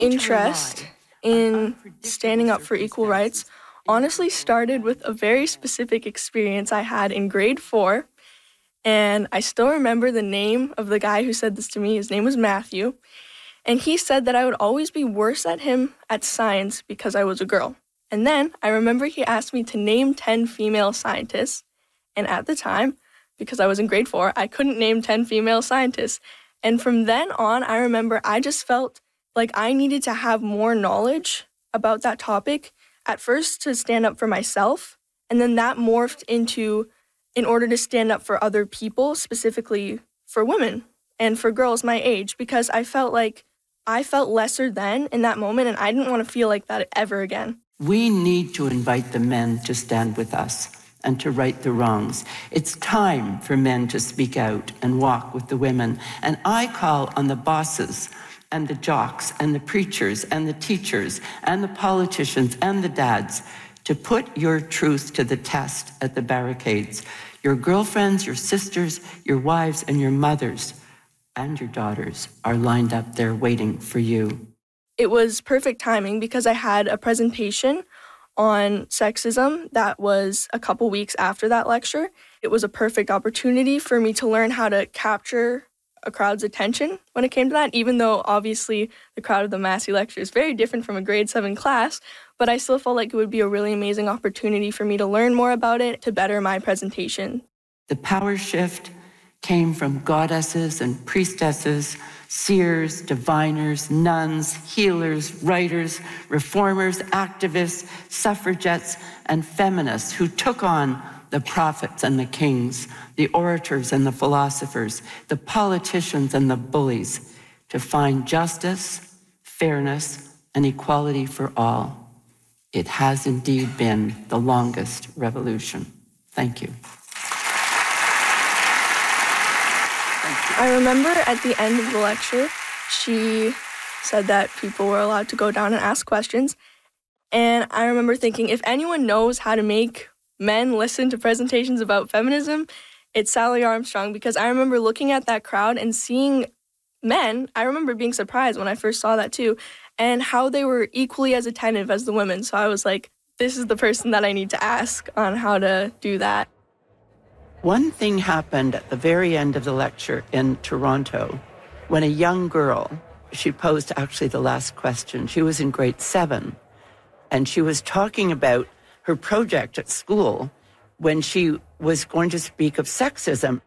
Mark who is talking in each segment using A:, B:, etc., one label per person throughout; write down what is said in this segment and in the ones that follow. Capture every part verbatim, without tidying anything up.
A: interest in standing up for equal rights honestly started with a very specific experience I had in grade four. And I still remember the name of the guy who said this to me. His name was Matthew. And he said that I would always be worse at him at science because I was a girl. And then I remember he asked me to name ten female scientists. And at the time, because I was in grade four, I couldn't name ten female scientists. And from then on, I remember I just felt like I needed to have more knowledge about that topic, at first to stand up for myself, and then that morphed into in order to stand up for other people, specifically for women and for girls my age, because I felt like I felt lesser than in that moment, and I didn't want to feel like that ever again.
B: We need to invite the men to stand with us and to right the wrongs. It's time for men to speak out and walk with the women. And I call on the bosses and the jocks and the preachers and the teachers and the politicians and the dads to put your truth to the test at the barricades. Your girlfriends, your sisters, your wives, and your mothers and your daughters are lined up there waiting for you.
A: It was perfect timing because I had a presentation on sexism that was a couple weeks after that lecture. It was a perfect opportunity for me to learn how to capture a crowd's attention when it came to that, even though obviously the crowd of the Massey lecture is very different from a grade seven class, but I still felt like it would be a really amazing opportunity for me to learn more about it to better my presentation.
B: The power shift came from goddesses and priestesses, seers, diviners, nuns, healers, writers, reformers, activists, suffragettes, and feminists who took on the prophets and the kings, the orators and the philosophers, the politicians and the bullies to find justice, fairness, and equality for all. It has indeed been the longest revolution. Thank you.
A: I remember at the end of the lecture, she said that people were allowed to go down and ask questions. And I remember thinking, if anyone knows how to make men listen to presentations about feminism, it's Sally Armstrong, because I remember looking at that crowd and seeing men. I remember being surprised when I first saw that too, and how they were equally as attentive as the women. So I was like, this is the person that I need to ask on how to do that.
B: One thing happened at the very end of the lecture in Toronto when a young girl, she posed actually the last question. She was in grade seven, and she was talking about her project at school when she was going to speak of sexism.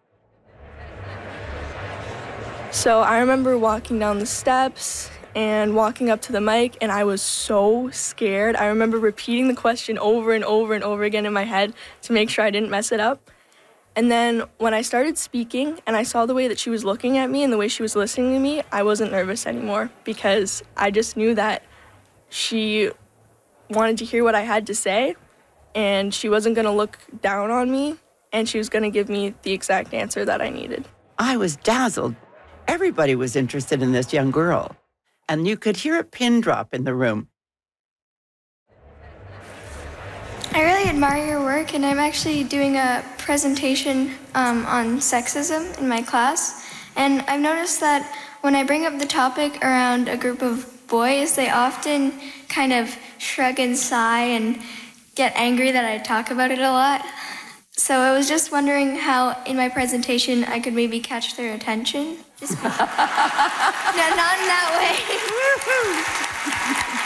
A: So I remember walking down the steps and walking up to the mic, and I was so scared. I remember repeating the question over and over and over again in my head to make sure I didn't mess it up. And then when I started speaking and I saw the way that she was looking at me and the way she was listening to me, I wasn't nervous anymore because I just knew that she wanted to hear what I had to say, and she wasn't going to look down on me, and she was going to give me the exact answer that I needed.
B: I was dazzled. Everybody was interested in this young girl, and you could hear a pin drop in the room.
C: I really admire your work, and I'm actually doing a presentation um, on sexism in my class. And I've noticed that when I bring up the topic around a group of boys, they often kind of shrug and sigh and get angry that I talk about it a lot. So I was just wondering how in my presentation I could maybe catch their attention. Just no, not in that way.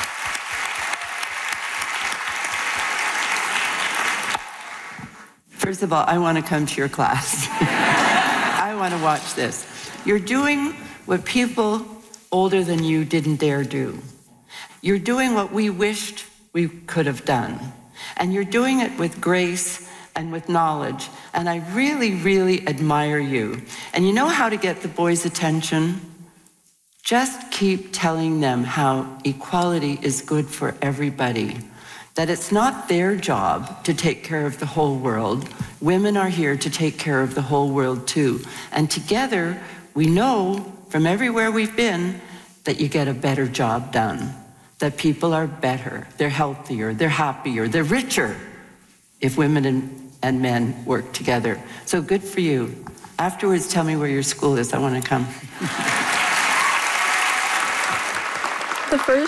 B: First of all, I want to come to your class. I want to watch this. You're doing what people older than you didn't dare do. You're doing what we wished we could have done. And you're doing it with grace and with knowledge. And I really, really admire you. And you know how to get the boys' attention? Just keep telling them how equality is good for everybody. That it's not their job to take care of the whole world. Women are here to take care of the whole world too. And together, we know from everywhere we've been that you get a better job done. That people are better, they're healthier, they're happier, they're richer if women and, and men work together. So good for you. Afterwards, tell me where your school is. I want to come.
A: The first